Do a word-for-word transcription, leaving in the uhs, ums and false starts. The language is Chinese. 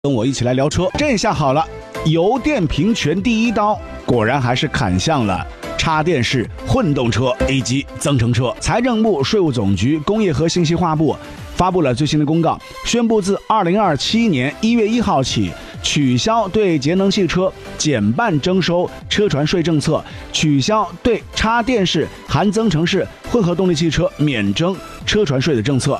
跟我一起来聊车。这下好了，油电平权第一刀果然还是砍向了插电式混动车以及增程车。财政部、税务总局、工业和信息化部发布了最新的公告，宣布自二零二七年一月一号起，取消对节能汽车减半征收车船税政策，取消对插电式含增程式混合动力汽车免征车船税的政策。